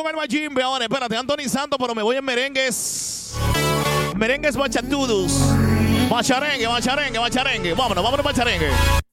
con el Majimbe ahora. Espérate, Anthony Santos, pero me voy en merengues. Merengues bachatudos. Bacharengue. Vámonos, vámonos bacharengue.